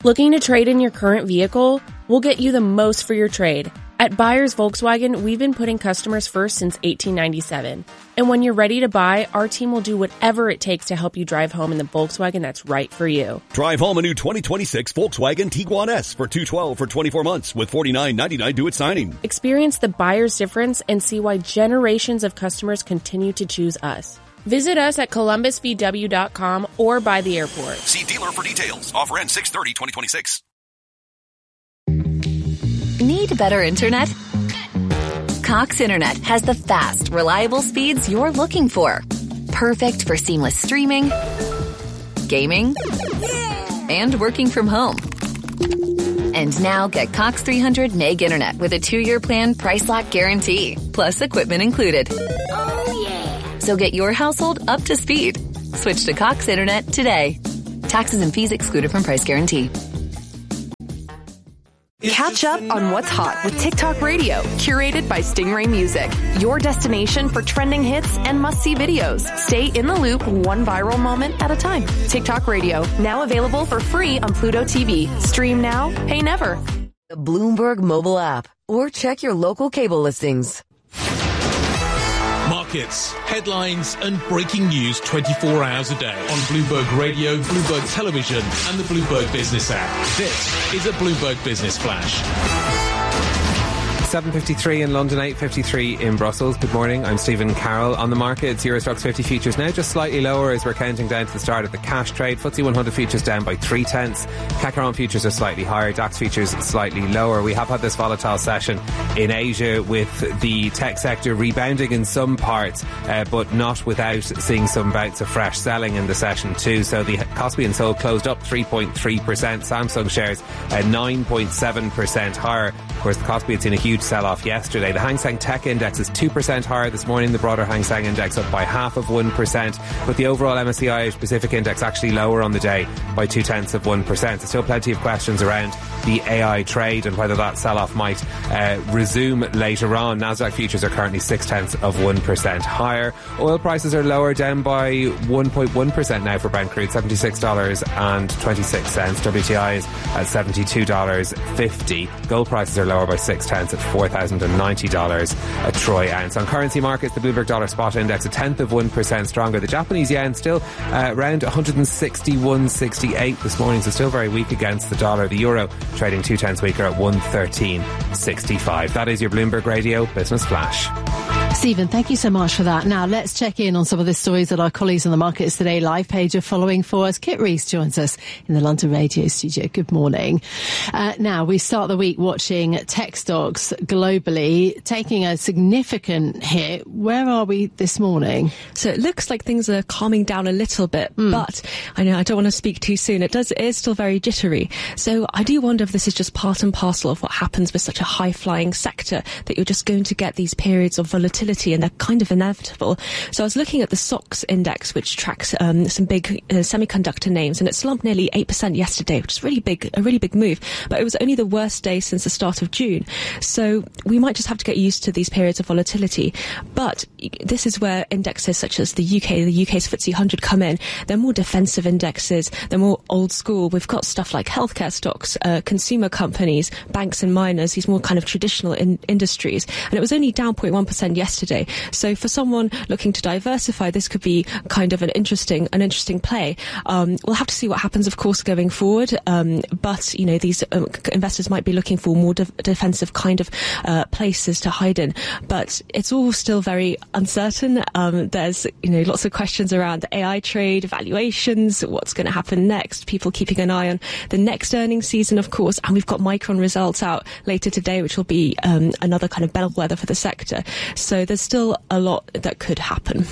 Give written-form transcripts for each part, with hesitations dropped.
Looking to trade in your current vehicle? We'll get you the most for your trade. At Buyers Volkswagen, we've been putting customers first since 1897. And when you're ready to buy, our team will do whatever it takes to help you drive home in the Volkswagen that's right for you. Drive home a new 2026 Volkswagen Tiguan S for $212 for 24 months with $49.99 due at signing. Experience the buyer's difference and see why generations of customers continue to choose us. Visit us at columbusvw.com or by the airport. See dealer for details. Offer ends 6/30/2026. Need better internet? Cox Internet has the fast, reliable speeds you're looking for. Perfect for seamless streaming, gaming, and working from home. And now get Cox 300 meg internet with a 2-year plan price lock guarantee, plus equipment included. Oh, yeah. So get your household up to speed. Switch to Cox Internet today. Taxes and fees excluded from price guarantee. Catch up on what's hot with TikTok Radio, curated by Stingray Music. Your destination for trending hits and must-see videos. Stay in the loop, one viral moment at a time. TikTok Radio, now available for free on Pluto TV. Stream now, pay never. The Bloomberg mobile app, or check your local cable listings. Markets, headlines and breaking news 24 hours a day on Bloomberg Radio, Bloomberg Television and the Bloomberg Business app. This is a Bloomberg Business Flash. 7.53 in London, 8.53 in Brussels. Good morning, I'm Stephen Carroll. On the markets, Euro Stoxx 50 futures now just slightly lower as we're counting down to the start of the cash trade. FTSE 100 futures down by 0.3. CAC 40 futures are slightly higher. DAX futures slightly lower. We have had this volatile session in Asia with the tech sector rebounding in some parts, but not without seeing some bouts of fresh selling in the session too. So the Kospi and Seoul closed up 3.3%. Samsung shares 9.7% higher. Of course, the Kospi had seen a huge sell-off yesterday. The Hang Seng Tech Index is 2% higher this morning. The broader Hang Seng Index up by 0.5%. But the overall MSCI Asia Pacific Index actually lower on the day by 0.2%. There's still plenty of questions around the AI trade and whether that sell-off might resume later on. Nasdaq futures are currently 0.6% higher. Oil prices are lower, down by 1.1% now for Brent crude, $76.26. WTI is at $72.50. Gold prices are lower by 0.6 at $4,090 a troy ounce. On currency markets, the Bloomberg dollar spot index 0.1% stronger. The Japanese yen still around 161.68 this morning, so still very weak against the dollar. The euro trading 0.2 weaker at 113.65. That is your Bloomberg Radio Business Flash. Stephen, thank you so much for that. Now, let's check in on some of the stories that our colleagues on the Markets Today live page are following for us. Kit Rees joins us in the London radio studio. Good morning. Now, we start the week watching tech stocks globally taking a significant hit. Where are we this morning? So it looks like things are calming down a little bit, but I know I don't want to speak too soon. It is still very jittery. So I do wonder if this is just part and parcel of what happens with such a high-flying sector, that you're just going to get these periods of volatility, and they're kind of inevitable. So I was looking at the SOX index, which tracks some big semiconductor names, and it slumped nearly 8% yesterday, which is a really big move. But it was only the worst day since the start of June. So we might just have to get used to these periods of volatility. But this is where indexes such as the UK's FTSE 100 come in. They're more defensive indexes. They're more old school. We've got stuff like healthcare stocks, consumer companies, banks and miners, these more kind of traditional industries. And it was only down 0.1% yesterday. So for someone looking to diversify, this could be kind of an interesting play. We'll have to see what happens, of course, going forward. But, you know, these investors might be looking for more defensive kind of places to hide in. But it's all still very uncertain. There's, you know, lots of questions around the AI trade, valuations, what's going to happen next, people keeping an eye on the next earnings season, of course. And we've got Micron results out later today, which will be another kind of bellwether for the sector. So there's still a lot that could happen.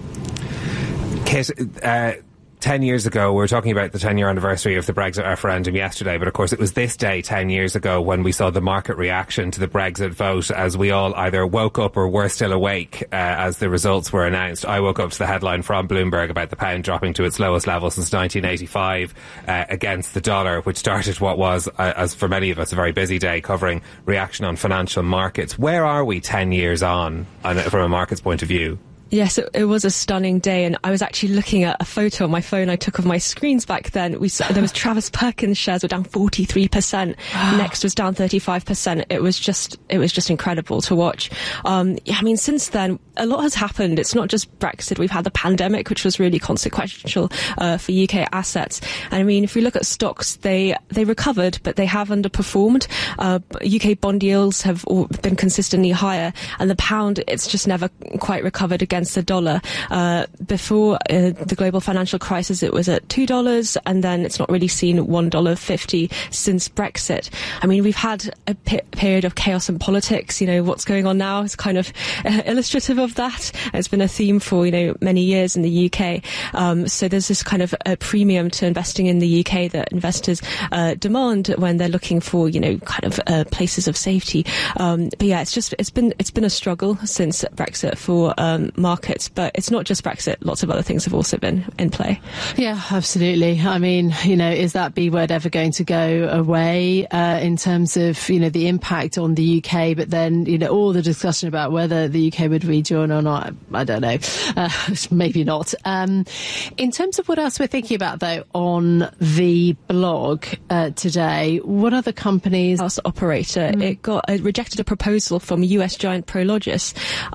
Kit, 10 years ago, we were talking about the 10-year anniversary of the Brexit referendum yesterday, but of course it was this day 10 years ago when we saw the market reaction to the Brexit vote as we all either woke up or were still awake as the results were announced. I woke up to the headline from Bloomberg about the pound dropping to its lowest level since 1985 against the dollar, which started what was, as for many of us, a very busy day covering reaction on financial markets. Where are we 10 years on from a market's point of view? Yes, it was a stunning day, and I was actually looking at a photo on my phone I took of my screens back then. There was Travis Perkins shares were down 43%. Next was down 35%. It was just incredible to watch. Since then, a lot has happened. It's not just Brexit. We've had the pandemic, which was really consequential for UK assets. And I mean, if we look at stocks, they recovered, but they have underperformed. UK bond yields have been consistently higher, and the pound, it's just never quite recovered against the dollar. Before the global financial crisis, it was at $2, and then it's not really seen $1.50 since Brexit. I mean, we've had a period of chaos in politics. What's going on now is kind of illustrative of that. It's been a theme for, many years in the UK. So there's this kind of a premium to investing in the UK that investors demand when they're looking for, places of safety. But yeah, it's been a struggle since Brexit for markets, but it's not just Brexit. Lots of other things have also been in play. Yeah, absolutely. I mean, is that B word ever going to go away in terms of, the impact on the UK? But then, all the discussion about whether the UK would rejoin or not, I don't know. Maybe not. In terms of what else we're thinking about, though, on the blog today, what other companies? House operator, it rejected a proposal from US giant Prologis.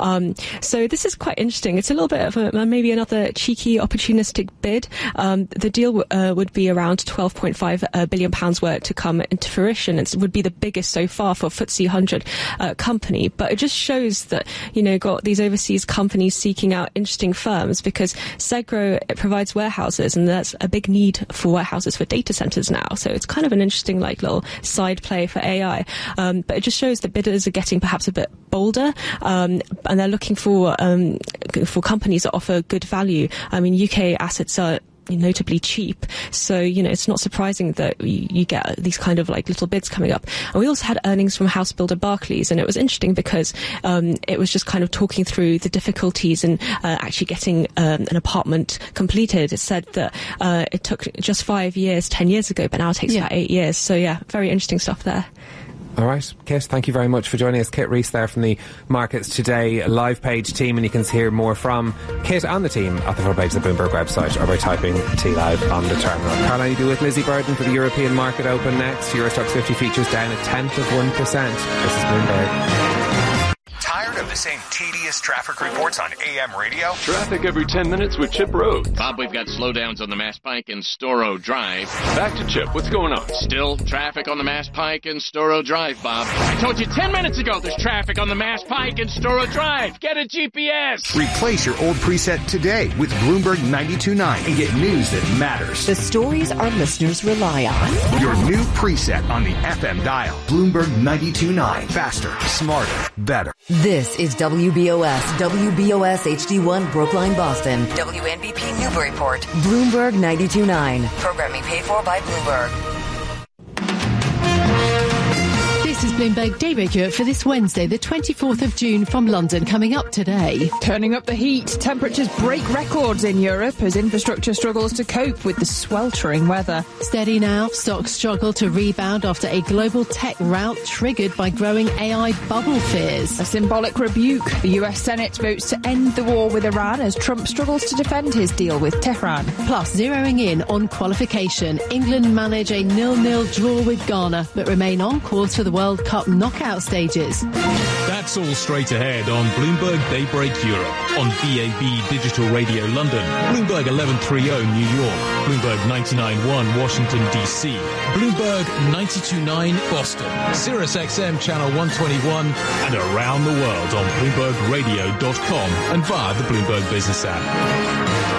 So this is quite interesting. It's a little bit of maybe another cheeky, opportunistic bid. The deal would be around £12.5 billion worth to come into fruition. It would be the biggest so far for a FTSE 100 company. But it just shows that, got these overseas companies seeking out interesting firms, because Segro, it provides warehouses, and there's a big need for warehouses for data centers now. So it's kind of an interesting little side play for AI. But it just shows that bidders are getting perhaps a bit bolder, and they're looking for companies that offer good value. I mean, UK assets are notably cheap, so it's not surprising that you get these kind of little bids coming up. And we also had earnings from house builder Barclays, and it was interesting because it was just kind of talking through the difficulties in actually getting an apartment completed. It said that it took just 5 years 10 years ago, but now it takes about 8 years. So yeah, very interesting stuff there. All right, Kit, thank you very much for joining us. Kit Rees there from the Markets Today live page team, and you can hear more from Kit and the team at the front page of the Bloomberg website or by typing T-Live on the terminal. Caroline, you do with Lizzie Burden for the European market open next. Euro Stoxx 50 futures down 0.1%. This is Bloomberg. Tired of the same tedious traffic reports on AM radio? Traffic every 10 minutes with Chip Rhodes. Bob, we've got slowdowns on the Mass Pike and Storrow Drive. Back to Chip. What's going on? Still traffic on the Mass Pike and Storrow Drive, Bob. I told you 10 minutes ago there's traffic on the Mass Pike and Storrow Drive. Get a GPS. Replace your old preset today with Bloomberg 92.9 and get news that matters. The stories our listeners rely on. Your new preset on the FM dial. Bloomberg 92.9. Faster, smarter, better. This is WBOS HD1 Brookline, Boston. WNBP Newburyport. Bloomberg 92.9. Programming paid for by Bloomberg. This is Bloomberg Daybreak Europe for this Wednesday, the 24th of June from London. Coming up today. Turning up the heat, temperatures break records in Europe as infrastructure struggles to cope with the sweltering weather. Steady now, stocks struggle to rebound after a global tech rout triggered by growing AI bubble fears. A symbolic rebuke. The US Senate votes to end the war with Iran as Trump struggles to defend his deal with Tehran. Plus, zeroing in on qualification. England manage a 0-0 draw with Ghana, but remain on course for the World Cup knockout stages. That's all straight ahead on Bloomberg Daybreak Europe, on DAB Digital Radio London, Bloomberg 1130 New York, Bloomberg 99.1 Washington DC, Bloomberg 92.9 Boston, Sirius XM Channel 121, and around the world on BloombergRadio.com and via the Bloomberg Business app.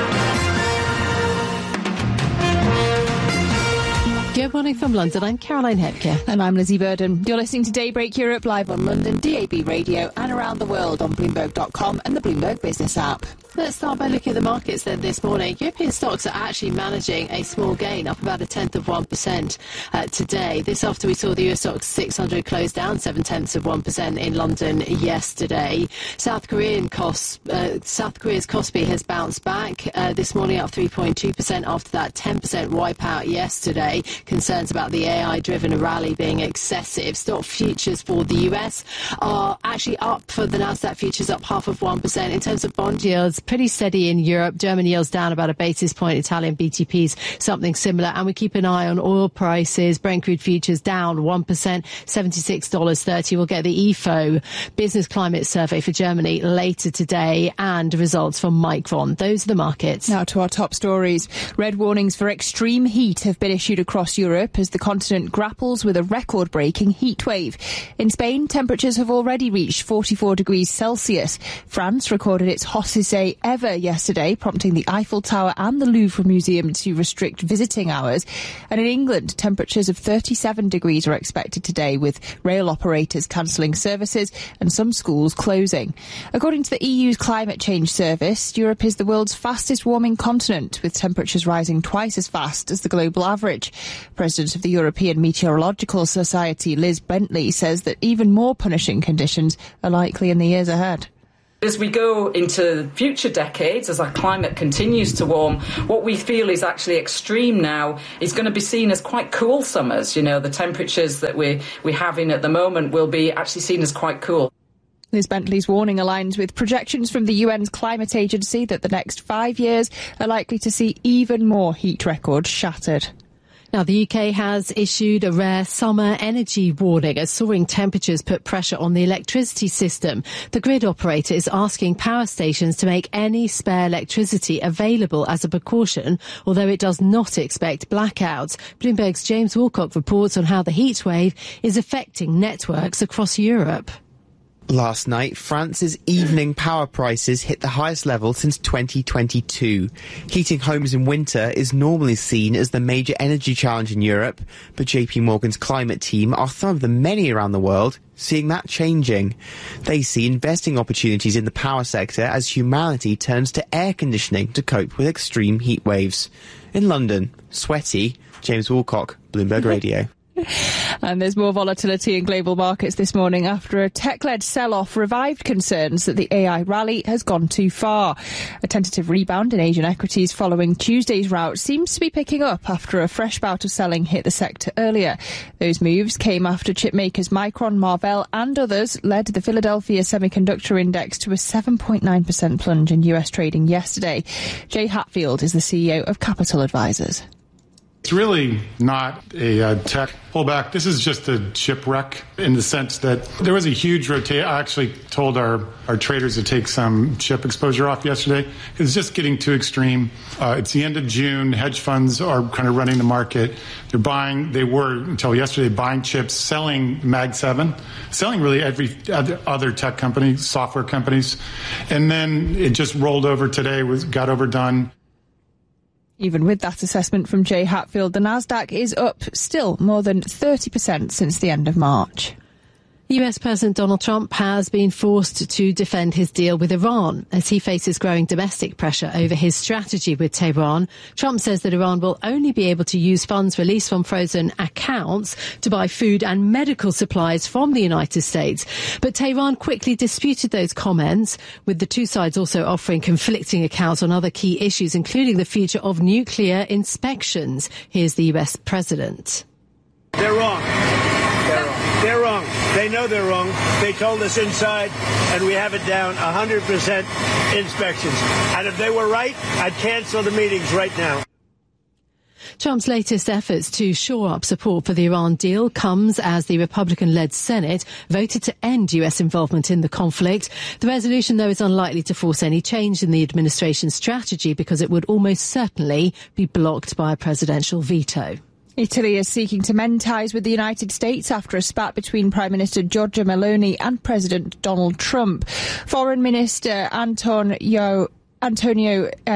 Good morning from London. I'm Caroline Hepker. And I'm Lizzie Burden. You're listening to Daybreak Europe live on London, DAB Radio, and around the world on Bloomberg.com and the Bloomberg Business app. Let's start by looking at the markets then this morning. European stocks are actually managing a small gain, up about 1/10% today. This after we saw the US Stoxx 600 close down 0.7% in London yesterday. South Korea's Kospi has bounced back this morning, up 3.2% after that 10% wipeout yesterday. Concerns about the AI-driven rally being excessive. Stock futures for the US are actually up for the Nasdaq futures, up 0.5%. In terms of bond yields, pretty steady in Europe. German yields down about a basis point. Italian BTPs something similar. And we keep an eye on oil prices. Brent crude futures down 1%, $76.30. We'll get the IFO business climate survey for Germany later today and results from Micron. Those are the markets. Now to our top stories. Red warnings for extreme heat have been issued across Europe as the continent grapples with a record-breaking heat wave. In Spain, temperatures have already reached 44 degrees Celsius. France recorded its hottest day ever yesterday, prompting the Eiffel Tower and the Louvre Museum to restrict visiting hours. And in England, temperatures of 37 degrees are expected today, with rail operators cancelling services and some schools closing. According to the EU's Climate Change Service, Europe is the world's fastest warming continent, with temperatures rising twice as fast as the global average. President of the European Meteorological Society, Liz Bentley, says that even more punishing conditions are likely in the years ahead. As we go into future decades, as our climate continues to warm, what we feel is actually extreme now is going to be seen as quite cool summers. You know, the temperatures that we're having at the moment will be actually seen as quite cool. Liz Bentley's warning aligns with projections from the UN's climate agency that the next 5 years are likely to see even more heat records shattered. Now, the UK has issued a rare summer energy warning as soaring temperatures put pressure on the electricity system. The grid operator is asking power stations to make any spare electricity available as a precaution, although it does not expect blackouts. Bloomberg's James Woolcock reports on how the heat wave is affecting networks across Europe. Last night, France's evening power prices hit the highest level since 2022. Heating homes in winter is normally seen as the major energy challenge in Europe, but JP Morgan's climate team are some of the many around the world seeing that changing. They see investing opportunities in the power sector as humanity turns to air conditioning to cope with extreme heat waves. In London, sweaty, James Woolcock, Bloomberg Radio. And there's more volatility in global markets this morning after a tech-led sell-off revived concerns that the AI rally has gone too far. A tentative rebound in Asian equities following Tuesday's rout seems to be picking up after a fresh bout of selling hit the sector earlier. Those moves came after chip makers Micron, Marvell and others led the Philadelphia Semiconductor Index to a 7.9% plunge in US trading yesterday. Jay Hatfield is the CEO of Capital Advisors. It's really not a tech pullback. This is just a shipwreck in the sense that there was a huge rotation. I actually told our traders to take some chip exposure off yesterday. It's just getting too extreme. It's the end of June. Hedge funds are kind of running the market. They were until yesterday buying chips, selling Mag 7, selling really every other tech company, software companies. And then it just rolled over today, got overdone. Even with that assessment from Jay Hatfield, the Nasdaq is up still more than 30% since the end of March. US President Donald Trump has been forced to defend his deal with Iran as he faces growing domestic pressure over his strategy with Tehran. Trump says that Iran will only be able to use funds released from frozen accounts to buy food and medical supplies from the United States. But Tehran quickly disputed those comments, with the two sides also offering conflicting accounts on other key issues, including the future of nuclear inspections. Here's the US President. They're wrong. They're wrong. They know they're wrong. They told us inside, and we have it down 100% inspections. And if they were right, I'd cancel the meetings right now. Trump's latest efforts to shore up support for the Iran deal comes as the Republican-led Senate voted to end US involvement in the conflict. The resolution, though, is unlikely to force any change in the administration's strategy because it would almost certainly be blocked by a presidential veto. Italy is seeking to mend ties with the United States after a spat between Prime Minister Giorgia Meloni and President Donald Trump. Foreign Minister Antonio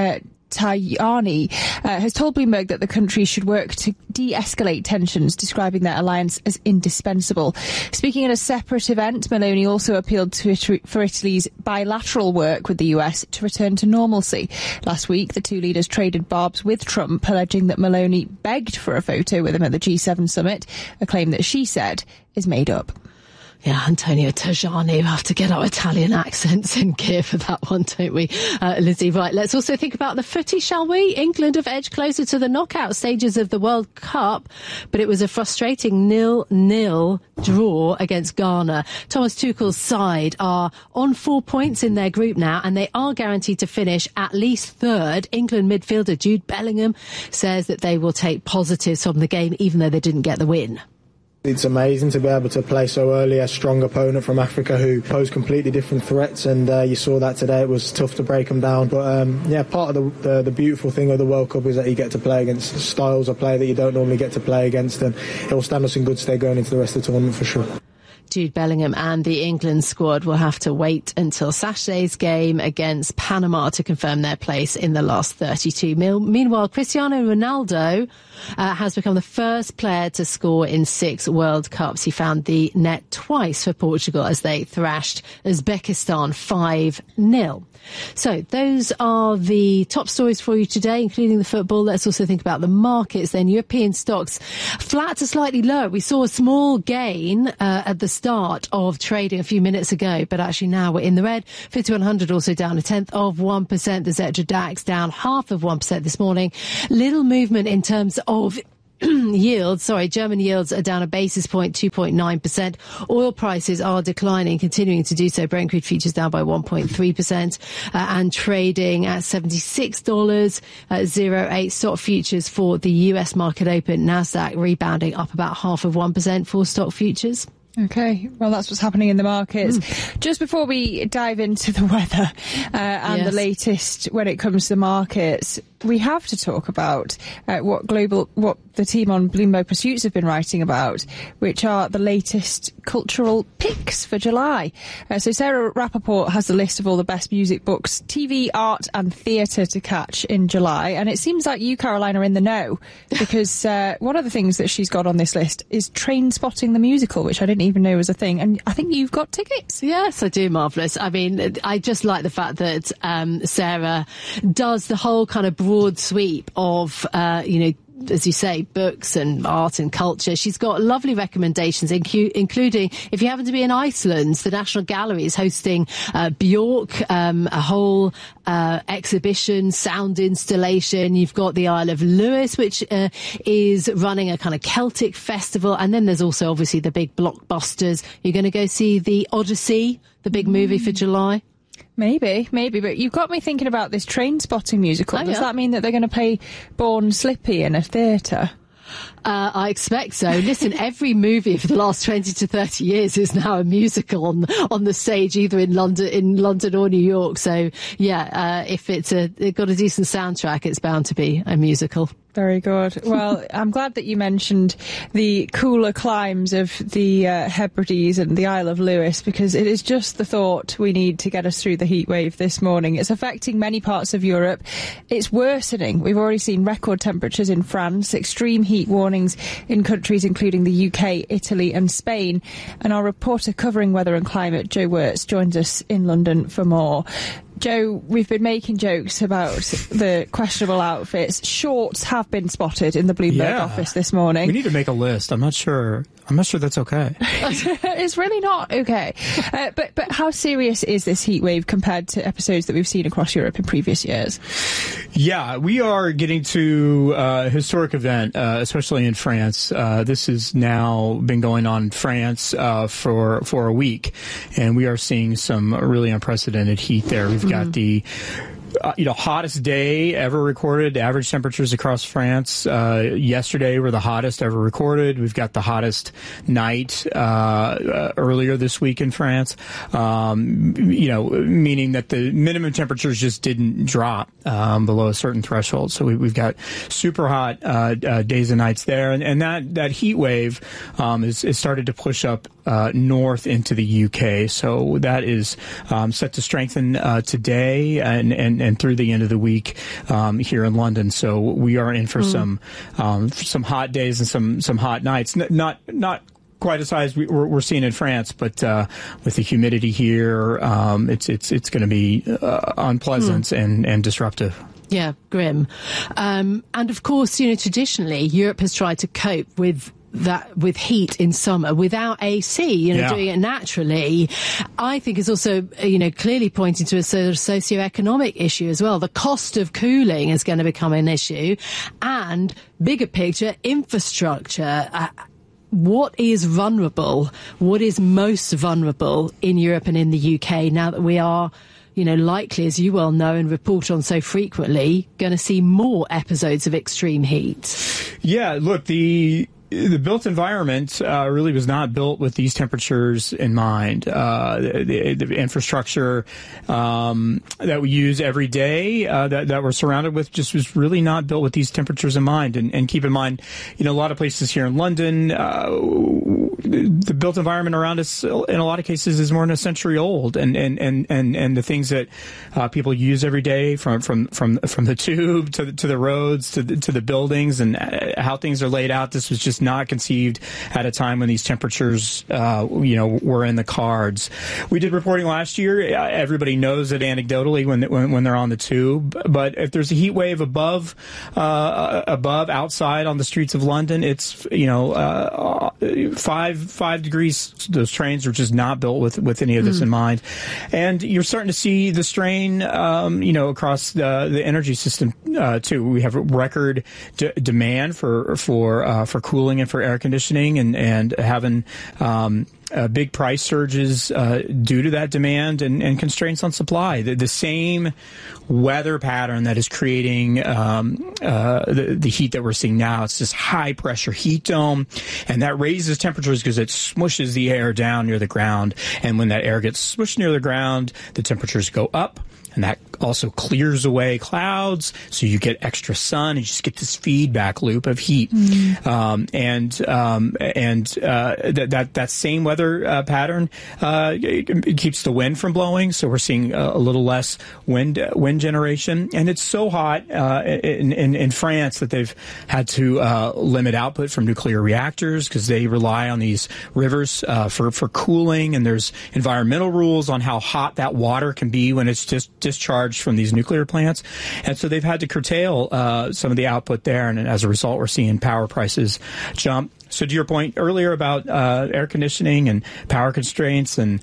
Tajani has told Bloomberg that the country should work to de-escalate tensions, describing their alliance as indispensable. Speaking at a separate event, Meloni also appealed for Italy's bilateral work with the US to return to normalcy. Last week, the two leaders traded barbs with Trump, alleging that Meloni begged for a photo with him at the G7 summit, a claim that she said is made up. Yeah, Antonio Tajani. We have to get our Italian accents in gear for that one, don't we, Lizzie? Right, let's also think about the footy, shall we? England have edged closer to the knockout stages of the World Cup, but it was a frustrating 0-0 draw against Ghana. Thomas Tuchel's side are on 4 points in their group now, and they are guaranteed to finish at least third. England midfielder Jude Bellingham says that they will take positives from the game, even though they didn't get the win. It's amazing to be able to play so early a strong opponent from Africa who pose completely different threats, and you saw that today. It was tough to break them down, but part of the beautiful thing of the World Cup is that you get to play against styles of play that you don't normally get to play against, and it will stand us in good stead going into the rest of the tournament for sure. Jude Bellingham and the England squad will have to wait until Saturday's game against Panama to confirm their place in the last 32. Meanwhile, Cristiano Ronaldo has become the first player to score in 6 World Cups. He found the net twice for Portugal as they thrashed Uzbekistan 5-0. So those are the top stories for you today, including the football. Let's also think about the markets then. European stocks flat to slightly lower. We saw a small gain at the start of trading a few minutes ago, but actually now we're in the red. 5100 also down 0.1%. The Xetra DAX down 0.5% this morning. Little movement in terms of yields. German yields are down a basis point, 2.9%. Oil prices are declining, continuing to do so. Brent crude futures down by 1.3%, and trading at $76.08. Stock futures for the US market open. Nasdaq rebounding up about 0.5% for stock futures. Okay, well, that's what's happening in the markets. Just before we dive into the weather and the latest when it comes to the markets, we have to talk about what the team on Bloomberg Pursuits have been writing about, which are the latest cultural picks for July. So Sarah Rappaport has the list of all the best music, books, TV, art and theatre to catch in July. And it seems like you, Caroline, are in the know, because one of the things that she's got on this list is Trainspotting the musical, which I didn't even know was a thing. And I think you've got tickets. Yes, I do. Marvellous. I mean, I just like the fact that Sarah does the whole kind of broad sweep of, as you say, books and art and culture. She's got lovely recommendations, including, if you happen to be in Iceland, the National Gallery is hosting Björk, a whole exhibition, sound installation. You've got the Isle of Lewis, which is running a kind of Celtic festival. And then there's also, obviously, the big blockbusters. You're going to go see the Odyssey, the big movie for July? Maybe, but you've got me thinking about this Trainspotting musical. Does that mean that they're going to play Born Slippy in a theatre? I expect so. Listen, every movie for the last 20 to 30 years is now a musical on the stage, either in London or New York. So, if it's got a decent soundtrack, it's bound to be a musical. Very good. Well, I'm glad that you mentioned the cooler climes of the Hebrides and the Isle of Lewis, because it is just the thought we need to get us through the heat wave this morning. It's affecting many parts of Europe. It's worsening. We've already seen record temperatures in France, extreme heat warnings in countries including the UK, Italy and Spain. And our reporter covering weather and climate, Joe Wirtz, joins us in London for more. Joe, we've been making jokes about the questionable outfits. Shorts have been spotted in the Bloomberg office this morning. We need to make a list. I'm not sure that's okay. It's really not okay. But how serious is this heat wave compared to episodes that we've seen across Europe in previous years? Yeah, we are getting to a historic event, especially in France. This has now been going on in France for a week, and we are seeing some really unprecedented heat there. We've got the hottest day ever recorded. Average temperatures across France yesterday were the hottest ever recorded. We've got the hottest night earlier this week in France. Meaning that the minimum temperatures just didn't drop below a certain threshold. So we've got super hot days and nights there, and that heat wave has started to push up north into the UK. So that is set to strengthen today and through the end of the week here in London. So we are in for some hot days and some hot nights. Not quite as high as we're seeing in France, but with the humidity here, it's going to be unpleasant and disruptive. Yeah, grim. And of course, traditionally, Europe has tried to cope with heat in summer without AC, doing it naturally. I think is also, clearly pointing to a sort of socioeconomic issue as well. The cost of cooling is going to become an issue, and bigger picture, infrastructure. What is vulnerable? What is most vulnerable in Europe and in the UK now that we are, likely, as you well know and report on so frequently, going to see more episodes of extreme heat? Yeah, look, the built environment really was not built with these temperatures in mind. The infrastructure that we use every day that we're surrounded with just was really not built with these temperatures in mind. And keep in mind, a lot of places here in London, the built environment around us in a lot of cases is more than a century old, and the things that people use every day from the tube to the roads to the buildings and how things are laid out. This was just not conceived at a time when these temperatures were in the cards. We did reporting last year. Everybody knows it anecdotally when they're on the tube, but if there's a heat wave above outside on the streets of London, it's 5 degrees. Those trains are just not built with any of this in mind, and you're starting to see the strain across the energy system too. We have record demand for cooling and for air conditioning, and having big price surges due to that demand and constraints on supply. The same weather pattern that is creating the heat that we're seeing now. It's this high pressure heat dome, and that raises temperatures because it smushes the air down near the ground. And when that air gets smushed near the ground, the temperatures go up. And that also clears away clouds, so you get extra sun, and you just get this feedback loop of heat. That same weather pattern keeps the wind from blowing, so we're seeing a little less wind generation. And it's so hot in France that they've had to limit output from nuclear reactors because they rely on these rivers for cooling. And there's environmental rules on how hot that water can be when it's just discharged from these nuclear plants. And so they've had to curtail some of the output there, and as a result, we're seeing power prices jump. So to your point earlier about air conditioning and power constraints and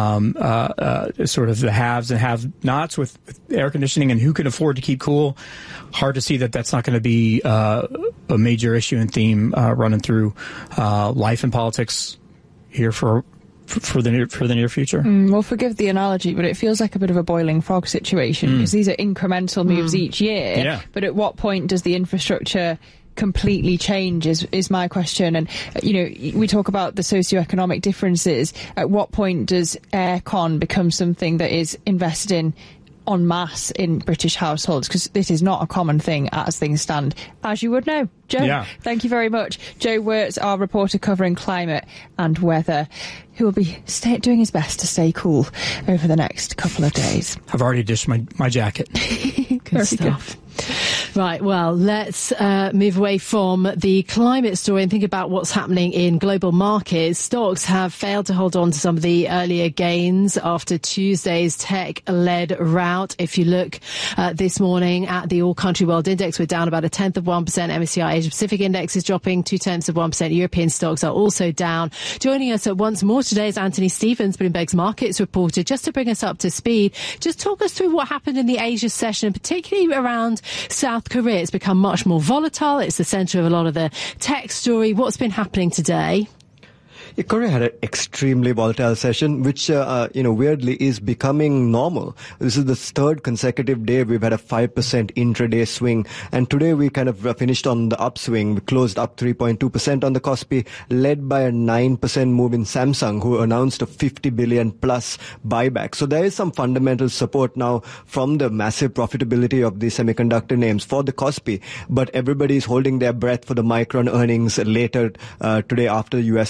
sort of the haves and have-nots with air conditioning and who can afford to keep cool, hard to see that that's not going to be a major issue and theme running through life and politics here for the near future. Well, forgive the analogy, but it feels like a bit of a boiling frog situation because these are incremental moves each year. Yeah. But at what point does the infrastructure completely change is my question. And we talk about the socioeconomic differences. At what point does aircon become something that is invested in en masse in British households? Because this is not a common thing as things stand, as you would know. Joe, Thank you very much. Joe Wirtz, our reporter covering climate and weather, who will be doing his best to stay cool over the next couple of days. I've already dished my jacket. Good stuff. Right, well, let's move away from the climate story and think about what's happening in global markets. Stocks have failed to hold on to some of the earlier gains after Tuesday's tech-led rout. If you look this morning at the All-Country World Index, we're down about 0.1%. MSCI Asia-Pacific Index is dropping 0.2%. European stocks are also down. Joining us once more today is Anthony Stevens, Bloomberg's markets reporter. Just to bring us up to speed, just talk us through what happened in the Asia session, particularly around South Korea. It's become much more volatile. It's the centre of a lot of the tech story. What's been happening today? Korea had an extremely volatile session, which, weirdly is becoming normal. This is the third consecutive day we've had a 5% intraday swing. And today we kind of finished on the upswing. We closed up 3.2% on the Kospi, led by a 9% move in Samsung, who announced a 50 billion plus buyback. So there is some fundamental support now from the massive profitability of the semiconductor names for the Kospi. But everybody is holding their breath for the Micron earnings later today after the US close.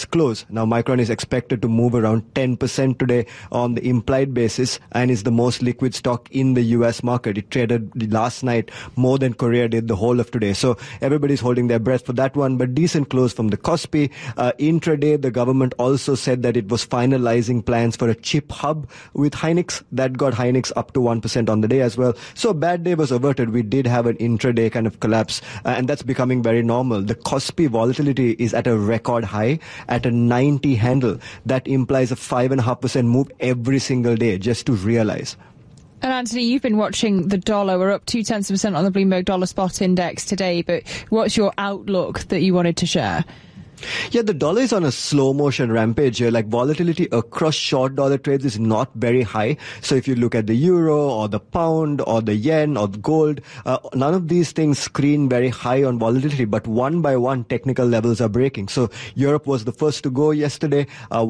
Now, Micron is expected to move around 10% today on the implied basis and is the most liquid stock in the US market. It traded last night more than Korea did the whole of today. So everybody's holding their breath for that one, but decent close from the Kospi. Intraday, the government also said that it was finalizing plans for a chip hub with Hynix. That got Hynix up to 1% on the day as well. So a bad day was averted. We did have an intraday kind of collapse, and that's becoming very normal. The Kospi volatility is at a record high at a 90 handle. That implies a 5.5% move every single day, just to realize. And Anthony, you've been watching the dollar. We're up 0.2% on the Bloomberg Dollar Spot Index today, but what's your outlook that you wanted to share? Yeah, the dollar is on a slow motion rampage here. Like, volatility across short dollar trades is not very high. So if you look at the euro or the pound or the yen or the gold, none of these things screen very high on volatility, but one by one technical levels are breaking. So Europe was the first to go yesterday.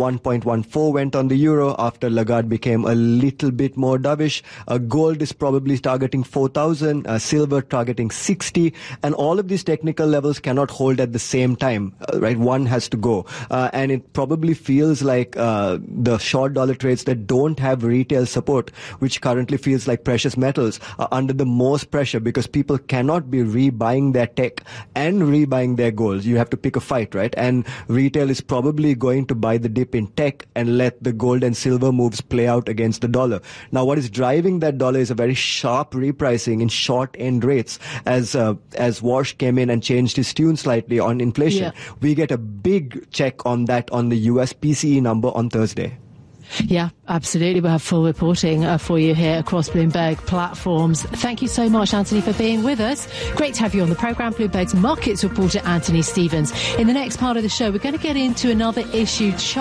1.14 went on the euro after Lagarde became a little bit more dovish. Gold is probably targeting 4,000, silver targeting 60, and all of these technical levels cannot hold at the same time, right? One has to go. And it probably feels like the short dollar trades that don't have retail support, which currently feels like precious metals, are under the most pressure because people cannot be rebuying their tech and rebuying their gold. You have to pick a fight, right? And retail is probably going to buy the dip in tech and let the gold and silver moves play out against the dollar. Now, what is driving that dollar is a very sharp repricing in short end rates as Warsh came in and changed his tune slightly on inflation. Yeah. We get a big check on that on the US PCE number on Thursday. Yeah, absolutely. We'll have full reporting for you here across Bloomberg platforms. Thank you so much, Anthony, for being with us. Great to have you on the programme. Bloomberg's markets reporter, Anthony Stevens. In the next part of the show, we're going to get into another issue.